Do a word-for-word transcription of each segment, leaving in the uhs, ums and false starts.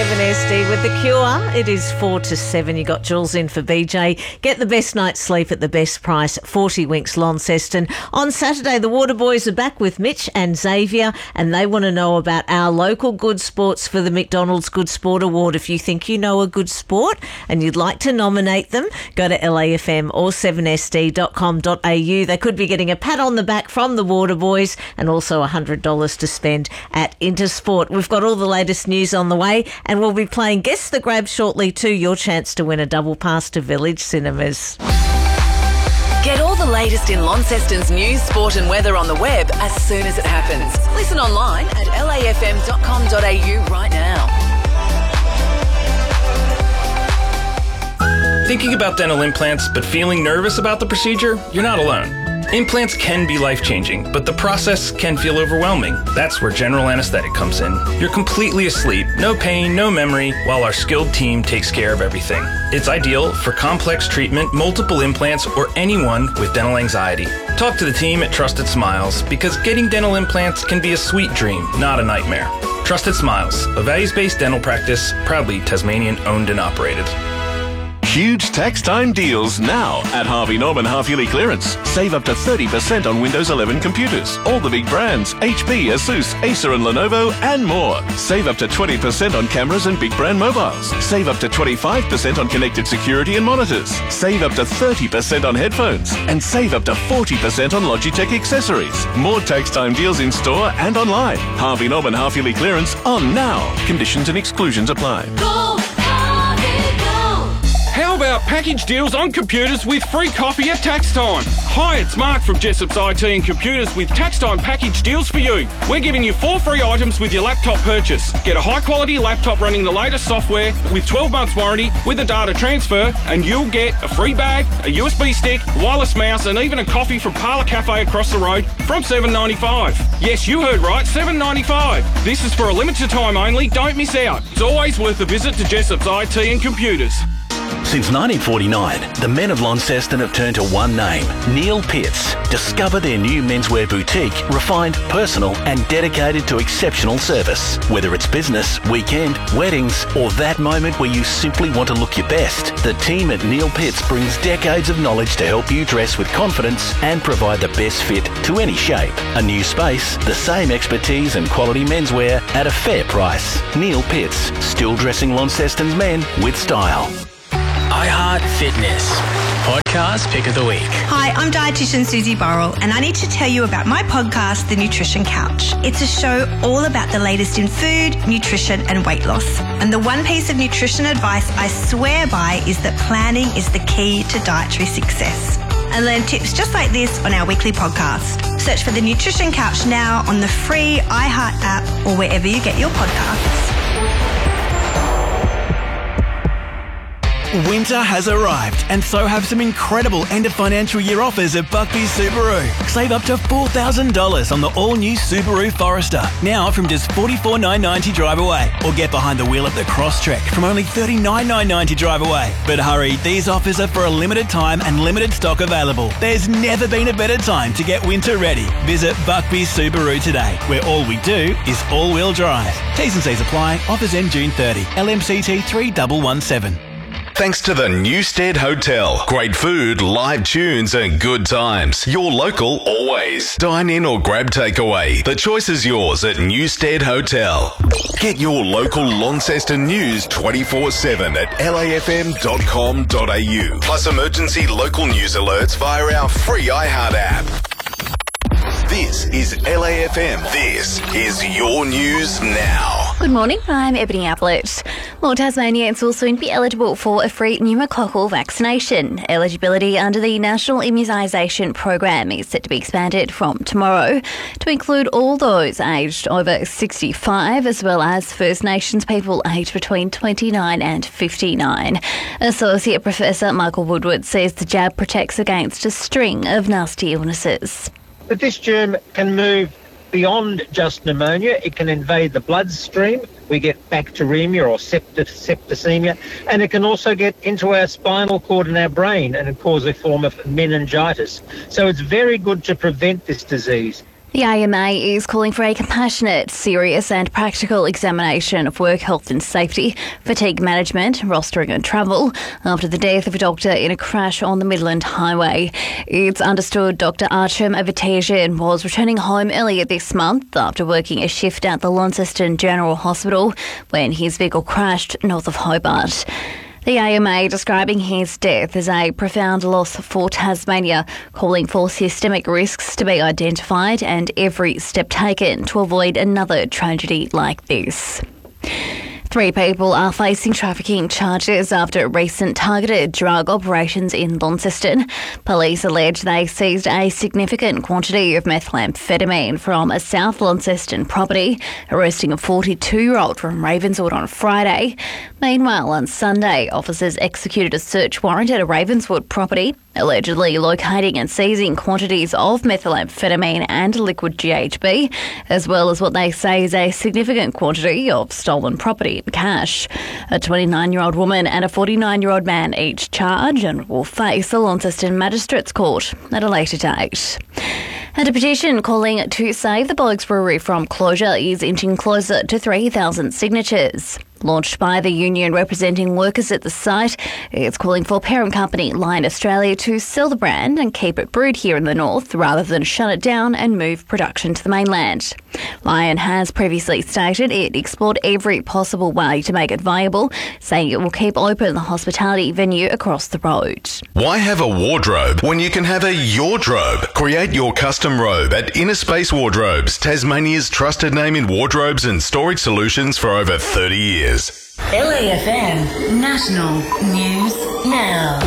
seven S D with The Cure. It is four to seven. You got Jules in for B J. Get the best night's sleep at the best price. forty Winks Launceston. On Saturday, the Waterboys are back with Mitch and Xavier, and they want to know about our local good sports for the McDonald's Good Sport Award. If you think you know a good sport and you'd like to nominate them, go to L A F M or seven S D dot com dot A U. They could be getting a pat on the back from the Waterboys and also one hundred dollars to spend at Intersport. We've got all the latest news on the way, and we'll be playing Guess the Grab shortly too. Your chance to win a double pass to Village Cinemas. Get all the latest in Launceston's news, sport and weather on the web as soon as it happens. Listen online at L A F M dot com dot A U right now. Thinking about dental implants but feeling nervous about the procedure? You're not alone. Implants can be life-changing, but the process can feel overwhelming. That's where general anesthetic comes in. You're completely asleep, no pain, no memory, while our skilled team takes care of everything. It's ideal for complex treatment, multiple implants, or anyone with dental anxiety. Talk to the team at Trusted Smiles, because getting dental implants can be a sweet dream, not a nightmare. Trusted Smiles, a values-based dental practice, proudly Tasmanian owned and operated. Huge tax time deals now at Harvey Norman Half Yearly Clearance. Save up to thirty percent on Windows eleven computers. All the big brands, H P, Asus, Acer and Lenovo and more. Save up to twenty percent on cameras and big brand mobiles. Save up to twenty-five percent on connected security and monitors. Save up to thirty percent on headphones. And save up to forty percent on Logitech accessories. More tax time deals in store and online. Harvey Norman Half Yearly Clearance on now. Conditions and exclusions apply. Go! How about package deals on computers with free coffee at tax time? Hi, it's Mark from Jessop's I T and Computers with tax time package deals for you. We're giving you four free items with your laptop purchase. Get a high quality laptop running the latest software with twelve months warranty with a data transfer, and you'll get a free bag, a U S B stick, wireless mouse, and even a coffee from Parlour Cafe across the road from seven dollars ninety-five. Yes, you heard right, seven dollars ninety-five. This is for a limited time only. Don't miss out. It's always worth a visit to Jessop's I T and Computers. Since nineteen forty-nine, the men of Launceston have turned to one name, Neil Pitts. Discover their new menswear boutique, refined, personal and dedicated to exceptional service. Whether it's business, weekend, weddings or that moment where you simply want to look your best, the team at Neil Pitts brings decades of knowledge to help you dress with confidence and provide the best fit to any shape. A new space, the same expertise and quality menswear at a fair price. Neil Pitts, still dressing Launceston's men with style. iHeart Fitness Podcast Pick of the Week. Hi, I'm dietitian Susie Burrell, and I need to tell you about my podcast, The Nutrition Couch. It's a show all about the latest in food, nutrition and weight loss. And the one piece of nutrition advice I swear by is that planning is the key to dietary success. And learn tips just like this on our weekly podcast. Search for The Nutrition Couch now on the free iHeart app or wherever you get your podcasts. Winter has arrived, and so have some incredible end of financial year offers at Buckby's Subaru. Save up to four thousand dollars on the all-new Subaru Forester, now from just forty-four thousand nine hundred ninety dollars drive away. Or get behind the wheel of the Crosstrek from only thirty-nine thousand nine hundred ninety dollars drive away. But hurry, these offers are for a limited time and limited stock available. There's never been a better time to get winter ready. Visit Buckby's Subaru today, where all we do is all-wheel drive. T's and C's apply. Offers end June thirtieth. L M C T three one one seven. Thanks to the Newstead Hotel. Great food, live tunes and good times. Your local always. Dine in or grab takeaway. The choice is yours at Newstead Hotel. Get your local Launceston news twenty-four seven at L A F M dot com dot A U. Plus emergency local news alerts via our free iHeart app. This is L A F M. This is your news now. Good morning, I'm Ebony Ablett. More Tasmanians will soon be eligible for a free pneumococcal vaccination. Eligibility under the National Immunisation Program is set to be expanded from tomorrow to include all those aged over sixty-five, as well as First Nations people aged between twenty-nine and fifty-nine. Associate Professor Michael Woodward says the jab protects against a string of nasty illnesses. But this germ can move beyond just pneumonia. It can invade the bloodstream. We get bacteremia or septic, septicemia, and it can also get into our spinal cord and our brain and cause a form of meningitis. So it's very good to prevent this disease. The A M A is calling for a compassionate, serious and practical examination of work health and safety, fatigue management, rostering and travel after the death of a doctor in a crash on the Midland Highway. It's understood Doctor Archam Avatajan was returning home earlier this month after working a shift at the Launceston General Hospital when his vehicle crashed north of Hobart. The A M A describing his death as a profound loss for Tasmania, calling for systemic risks to be identified and every step taken to avoid another tragedy like this. Three people are facing trafficking charges after recent targeted drug operations in Launceston. Police allege they seized a significant quantity of methamphetamine from a South Launceston property, arresting a forty-two-year-old from Ravenswood on Friday. Meanwhile, on Sunday, officers executed a search warrant at a Ravenswood property, allegedly locating and seizing quantities of methamphetamine and liquid G H B, as well as what they say is a significant quantity of stolen property and cash. A twenty-nine-year-old woman and a forty-nine-year-old man each charge and will face the Launceston Magistrates Court at a later date. And a petition calling to save the Bollocks Brewery from closure is inching closer to three thousand signatures. Launched by the union representing workers at the site, it's calling for parent company Lion Australia to sell the brand and keep it brewed here in the north rather than shut it down and move production to the mainland. Lion has previously stated it explored every possible way to make it viable, saying it will keep open the hospitality venue across the road. Why have a wardrobe when you can have a yardrobe? Create your custom robe at Inner Space Wardrobes, Tasmania's trusted name in wardrobes and storage solutions for over thirty years. L A F M National News Now.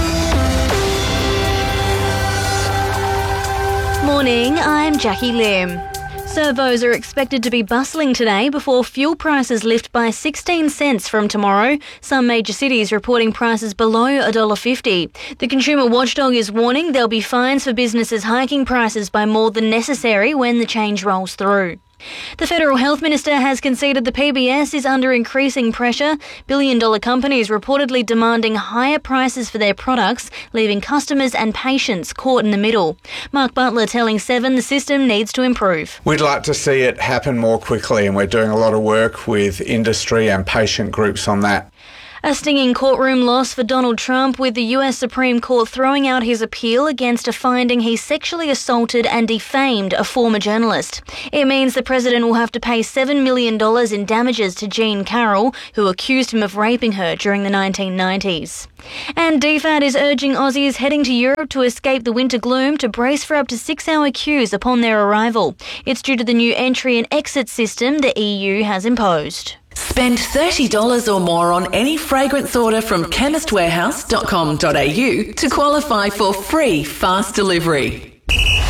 Morning, I'm Jackie Lim. Servos are expected to be bustling today before fuel prices lift by sixteen cents from tomorrow. Some major cities reporting prices below one dollar fifty. The consumer watchdog is warning there'll be fines for businesses hiking prices by more than necessary when the change rolls through. The Federal Health Minister has conceded the P B S is under increasing pressure, billion-dollar companies reportedly demanding higher prices for their products, leaving customers and patients caught in the middle. Mark Butler telling Seven the system needs to improve. We'd like to see it happen more quickly, and we're doing a lot of work with industry and patient groups on that. A stinging courtroom loss for Donald Trump, with the U S Supreme Court throwing out his appeal against a finding he sexually assaulted and defamed a former journalist. It means the president will have to pay seven million dollars in damages to Jean Carroll, who accused him of raping her during the nineteen nineties. And D FAT is urging Aussies heading to Europe to escape the winter gloom to brace for up to six-hour queues upon their arrival. It's due to the new entry and exit system the E U has imposed. Spend thirty dollars or more on any fragrance order from chemist warehouse dot com dot a u to qualify for free fast delivery.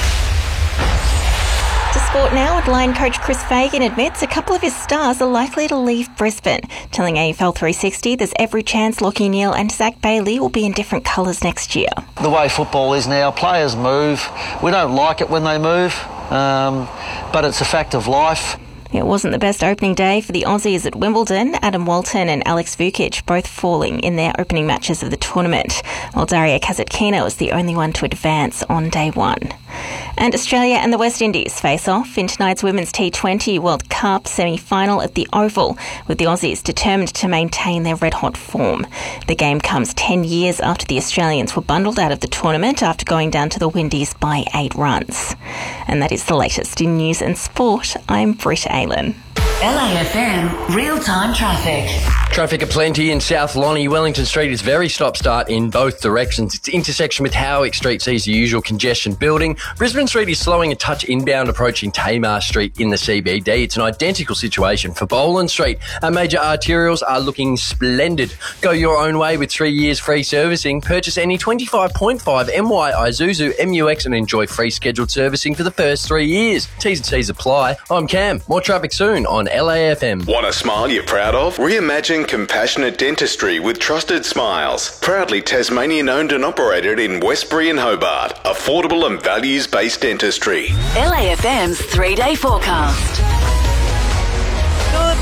To sport now, line coach Chris Fagan admits a couple of his stars are likely to leave Brisbane, telling A F L three sixty there's every chance Lachie Neale and Zach Bailey will be in different colours next year. The way football is now, players move. We don't like it when they move, um, but it's a fact of life. It wasn't the best opening day for the Aussies at Wimbledon. Adam Walton and Alex Vukic both falling in their opening matches of the tournament, while Daria Kasatkina was the only one to advance on day one. And Australia and the West Indies face off in tonight's Women's T twenty World Cup semi-final at the Oval, with the Aussies determined to maintain their red-hot form. The game comes ten years after the Australians were bundled out of the tournament after going down to the Windies by eight runs. And that is the latest in news and sport. I'm Britt Aylan. L A F M real-time traffic. Traffic aplenty in South Lonnie. Wellington Street is very stop-start in both directions. Its intersection with Howick Street sees the usual congestion building. Brisbane Street is slowing a touch inbound approaching Tamar Street in the C B D. It's an identical situation for Boland Street. Our major arterials are looking splendid. Go your own way with three years free servicing. Purchase any twenty-five point five M Y Isuzu M U X and enjoy free scheduled servicing for the first three years. T's and C's apply. I'm Cam. More traffic soon on L A F M. Want a smile you're proud of? Reimagine compassionate dentistry with Trusted Smiles. Proudly Tasmanian owned and operated in Westbury and Hobart. Affordable and values-based dentistry. L A F M's three-day forecast. Good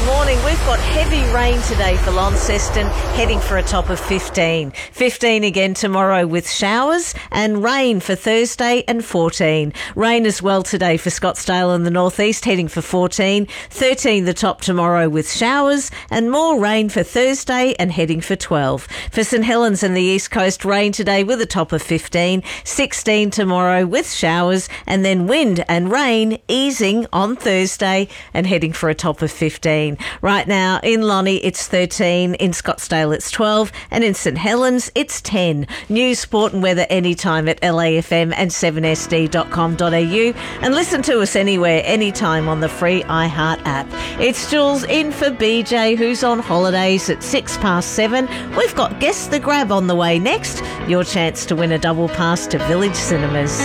morning. We've got heavy rain today for Launceston, heading for a top of fifteen. fifteen again tomorrow with showers, and rain for Thursday and fourteen. Rain as well today for Scottsdale and the northeast, heading for fourteen. thirteen the top tomorrow with showers, and more rain for Thursday and heading for twelve. For St Helens and the east coast, rain today with a top of fifteen. sixteen tomorrow with showers, and then wind and rain easing on Thursday and heading for a top of fifteen. Right now in Lonnie it's thirteen, in Scottsdale it's twelve, and in St Helens it's ten. News, sport and weather anytime at L A F M and seven S D dot com dot A U, and listen to us anywhere, anytime on the free iHeart app. It's Jules in for B J, who's on holidays at six past seven. We've got Guess the Grab on the way next. Your chance to win a double pass to Village Cinemas.